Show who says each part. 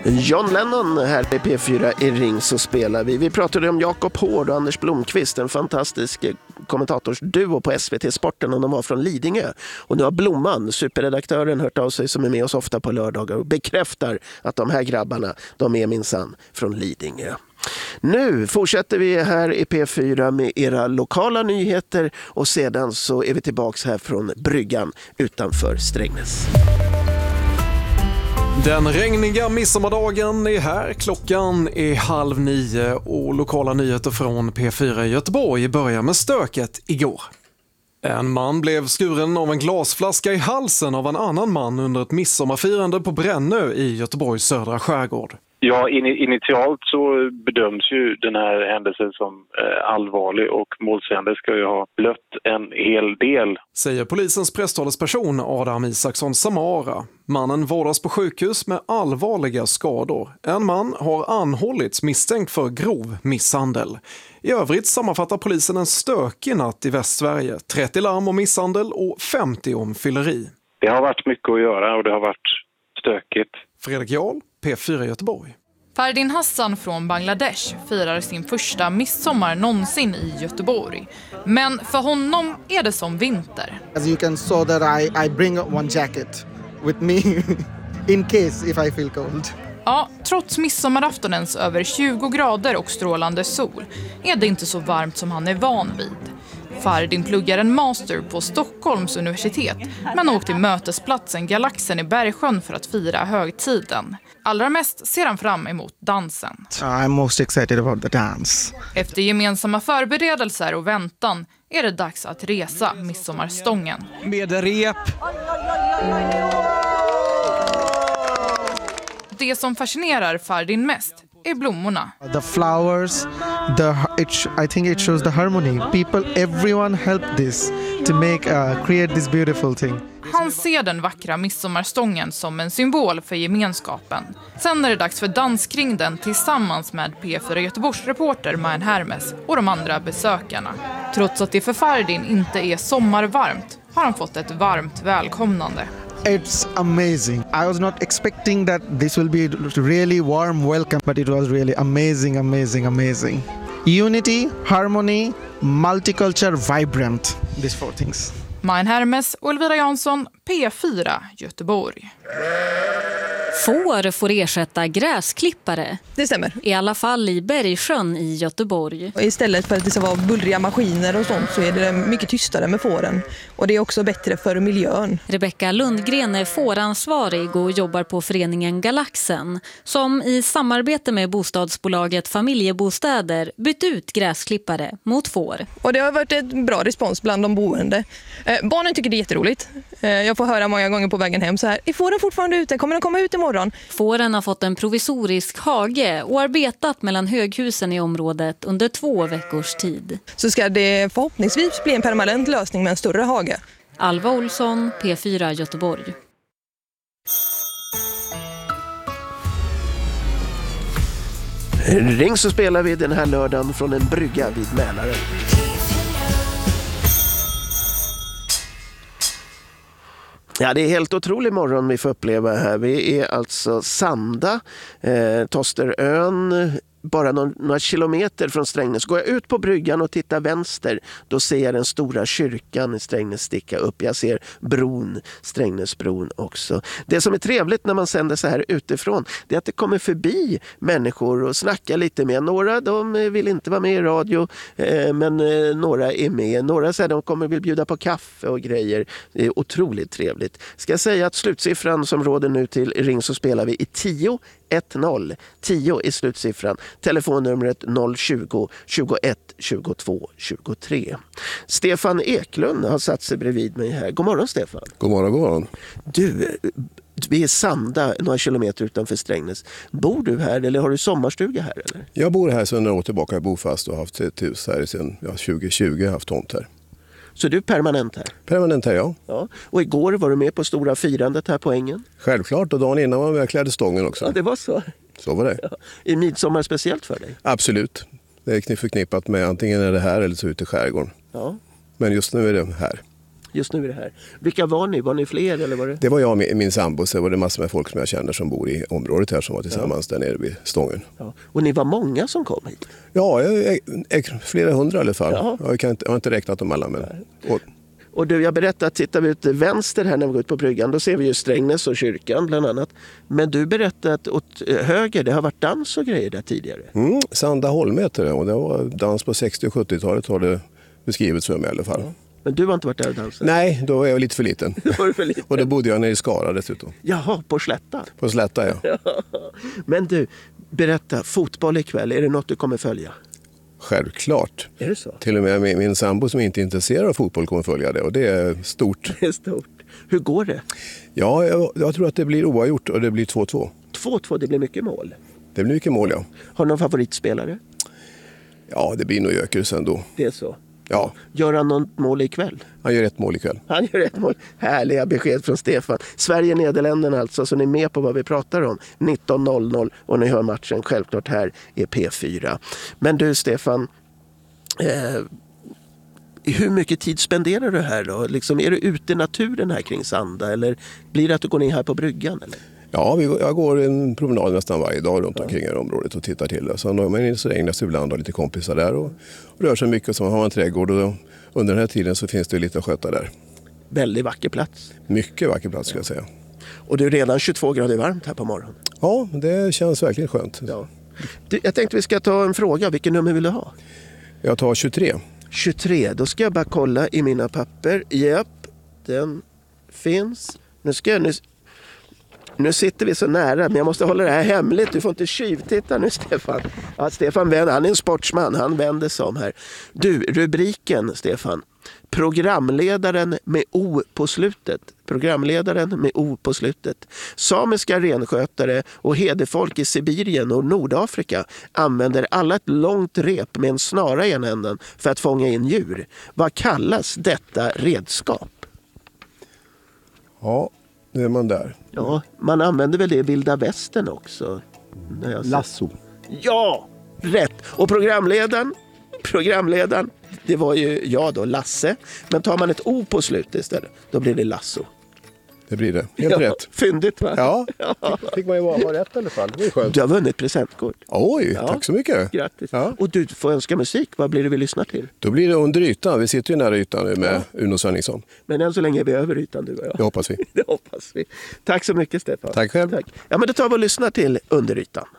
Speaker 1: John Lennon här i P4 i Ring så spelar vi. Vi pratade om Jakob Hård och Anders Blomqvist, en fantastisk kommentatorsduo på SVT Sporten, och de var från Lidingö. Och nu har Blomman, superredaktören, hört av sig, som är med oss ofta på lördagar, och bekräftar att de här grabbarna, de är minsann från Lidingö. Nu fortsätter vi här i P4 med era lokala nyheter, och sedan så är vi tillbaks här från bryggan utanför Strängnäs.
Speaker 2: Den regniga midsommardagen är här, klockan är 8:30 och lokala nyheter från P4 i Göteborg börjar med stöket igår. En man blev skuren av en glasflaska i halsen av en annan man under ett midsommarfirande på Brännö i Göteborgs södra skärgård.
Speaker 3: Ja, initialt så bedöms ju den här händelsen som allvarlig, och målsägande ska ju ha blött en hel del.
Speaker 2: Säger polisens presstalesperson Adam Isaksson Samara. Mannen vårdas på sjukhus med allvarliga skador. En man har anhållits misstänkt för grov misshandel. I övrigt sammanfattar polisen en stökig natt i Västsverige. 30 larm om misshandel och 50 om fylleri.
Speaker 3: Det har varit mycket att göra och det har varit stökigt.
Speaker 2: Fredrik Jarl, P4 Göteborg.
Speaker 4: Fardin Hassan från Bangladesh firar sin första midsommar någonsin i Göteborg. Men för honom är det som vinter.
Speaker 5: As you can saw that I bring one jacket with me in case if I feel cold.
Speaker 4: Ja, trots midsommaraftonens över 20 grader och strålande sol är det inte så varmt som han är van vid. Fardin pluggar en master på Stockholms universitet, men åkte till mötesplatsen Galaxen i Bergsjön för att fira högtiden. Allra mest ser han fram emot dansen.
Speaker 5: I'm most excited about the dance.
Speaker 4: Efter gemensamma förberedelser och väntan är det dags att resa midsommarstången.
Speaker 6: Med rep.
Speaker 4: Det som fascinerar Fardin mest är blommorna.
Speaker 5: The flowers, I think it shows the harmony. Everyone helped this to create this beautiful thing.
Speaker 4: Han ser den vackra midsommarstången som en symbol för gemenskapen. Sen är det dags för dans kring den tillsammans med P4 Göteborgs reporter Majen Hermes och de andra besökarna. Trots att det för Fardin inte är sommarvarmt har han fått ett varmt välkomnande.
Speaker 5: It's amazing. I was not expecting that this will be really warm welcome, but it was really amazing. Unity, harmony, multicultural, vibrant. These four things.
Speaker 4: Majen Hermes och Elvira Jansson, P4 Göteborg.
Speaker 7: Får ersätta gräsklippare.
Speaker 8: Det stämmer.
Speaker 7: I alla fall i Bergsjön i Göteborg.
Speaker 8: Och istället för att det ska vara bullriga maskiner och sånt så är det mycket tystare med fåren. Och det är också bättre för miljön.
Speaker 7: Rebecka Lundgren är fåransvarig och jobbar på föreningen Galaxen, som i samarbete med bostadsbolaget Familjebostäder bytt ut gräsklippare mot får.
Speaker 8: Och det har varit ett bra respons bland de boende. Barnen tycker det är jätteroligt. Jag får höra många gånger på vägen hem så här: är fåren fortfarande ute? Kommer de komma ut imorgon?
Speaker 7: Fåren har fått en provisorisk hage och arbetat mellan höghusen i området under 2 veckors tid.
Speaker 8: Så ska det förhoppningsvis bli en permanent lösning med en större hage.
Speaker 7: Alva Olsson, P4 Göteborg.
Speaker 1: Ring så spelar vi den här lördagen från en brygga vid Mälaren. Ja, det är helt otrolig morgon vi får uppleva här. Vi är alltså Sanda, Tosterön, bara några kilometer från Strängnäs. Går jag ut på bryggan och tittar vänster, då ser jag den stora kyrkan i Strängnäs sticka upp. Jag ser bron, Strängnäsbron också. Det som är trevligt när man sänder så här utifrån, det är att det kommer förbi människor och snackar lite med. Några de vill inte vara med i radio, men några är med. Några säger de kommer vill bjuda på kaffe och grejer. Det är otroligt trevligt. Ska jag säga att slutsiffran som råder nu till Ring så spelar vi i 10 är slutsiffran. Telefonnumret 020 21 22 23. Stefan Eklund har satt sig bredvid mig här. God morgon Stefan.
Speaker 9: God morgon.
Speaker 1: Du, vi är Sanda, några kilometer utanför Strängnäs. Bor du här eller har du sommarstuga här? Eller?
Speaker 9: Jag bor här sedan några år tillbaka. Jag bor fast och har haft ett hus här sedan 2020. Jag har haft tomt här.
Speaker 1: Så du är permanent här?
Speaker 9: Permanent här, ja.
Speaker 1: Och igår var du med på stora firandet här på ängen?
Speaker 9: Självklart, och dagen innan var jag klädde stången också.
Speaker 1: Ja, det var så.
Speaker 9: Så var det.
Speaker 1: Ja. Är midsommar speciellt för dig?
Speaker 9: Absolut. Det är förknippat med antingen är det här eller så ute i skärgården.
Speaker 1: Ja.
Speaker 9: Men just nu är det här.
Speaker 1: Just nu är det här. Vilka var ni? Var ni fler eller var det?
Speaker 9: Det var jag och min sambo, så var det massor med folk som jag känner som bor i området här som var tillsammans där nere vid Stången.
Speaker 1: Ja. Och ni var många som kom hit?
Speaker 9: Ja, flera hundra i alla fall.
Speaker 1: Ja.
Speaker 9: Jag har inte räknat dem alla. Men,
Speaker 1: och du, jag berättade att tittar vi ut vänster här när vi går ut på bryggan, då ser vi ju Strängnäs och kyrkan bland annat. Men du berättade att åt höger, det har varit dans och grejer där tidigare.
Speaker 9: Sandaholm heter det, och det var dans på 60- och 70-talet har det beskrivits för mig i alla fall. Ja.
Speaker 1: Men du har inte varit där och dansat?
Speaker 9: Nej, då var jag lite för liten.
Speaker 1: Var du för liten?
Speaker 9: Och då bodde jag nere i Skara dessutom.
Speaker 1: Jaha, på Slätta?
Speaker 9: På Slätta, ja.
Speaker 1: Men du, berätta, fotboll ikväll, är det något du kommer följa?
Speaker 9: Självklart.
Speaker 1: Är det så?
Speaker 9: Till och med min sambo som inte är intresserad av fotboll kommer följa det, och det är stort.
Speaker 1: Det är stort. Hur går det?
Speaker 9: Ja, jag tror att det blir oavgjort och det blir 2-2.
Speaker 1: 2-2, det blir mycket mål.
Speaker 9: Det blir mycket mål, ja.
Speaker 1: Har du någon favoritspelare?
Speaker 9: Ja, det blir nog Jökers ändå.
Speaker 1: Det är så?
Speaker 9: Ja.
Speaker 1: Gör han något mål ikväll?
Speaker 9: Han gör 1 mål ikväll.
Speaker 1: Han gör 1 mål. Härliga besked från Stefan. Sverige-Nederländerna alltså, så ni är med på vad vi pratar om. 19.00 och ni hör matchen självklart här i P4. Men du Stefan, hur mycket tid spenderar du här då? Liksom, är du ute i naturen här kring Sanda eller blir det att du går ner här på bryggan? Eller?
Speaker 9: Ja, jag går en promenad nästan varje dag runt omkring i området och tittar till det. Så när man är i Strängnäs ibland har lite kompisar där och rör sig mycket, så har man en trädgård och under den här tiden så finns det lite att sköta där.
Speaker 1: Väldigt vacker plats.
Speaker 9: Mycket vacker plats ska jag säga.
Speaker 1: Och det är redan 22 grader varmt här på morgonen.
Speaker 9: Ja, det känns verkligen skönt.
Speaker 1: Ja. Du, jag tänkte vi ska ta en fråga. Vilken nummer vill du ha?
Speaker 9: Jag tar 23.
Speaker 1: 23, då ska jag bara kolla i mina papper. Japp, den finns. Nu sitter vi så nära, men jag måste hålla det här hemligt. Du får inte tjuvtitta nu, Stefan. Ja, Stefan vänder, han är en sportsman, han vänder sig om här. Du, rubriken, Stefan. Programledaren med O på slutet. Programledaren med O på slutet. Samiska renskötare och hederfolk i Sibirien och Nordafrika använder alla ett långt rep med en snara i ena änden för att fånga in djur. Vad kallas detta redskap?
Speaker 9: Ja, nu är man där.
Speaker 1: Ja, man använder väl det i vilda västern också.
Speaker 9: Lasso.
Speaker 1: Ja, rätt. Och programledaren, det var ju jag då, Lasse. Men tar man ett O på slutet istället, då blir det Lasso.
Speaker 9: Det blir det. Helt rätt.
Speaker 1: Fyndigt va?
Speaker 9: Ja, fick man ju ha rätt i alla fall. Det är skönt.
Speaker 1: Du har vunnit presentkort.
Speaker 9: Oj, tack så mycket.
Speaker 1: Grattis.
Speaker 9: Ja.
Speaker 1: Och du får önska musik. Vad blir det vi lyssnar till?
Speaker 9: Då blir det Under ytan. Vi sitter ju nära ytan nu med Uno Svenningsson.
Speaker 1: Men än så länge är vi över ytan, du och jag.
Speaker 9: Det hoppas vi.
Speaker 1: Det hoppas vi. Tack så mycket, Stefan.
Speaker 9: Tack själv.
Speaker 1: Tack. Ja, men då tar vi och lyssnar till Under ytan.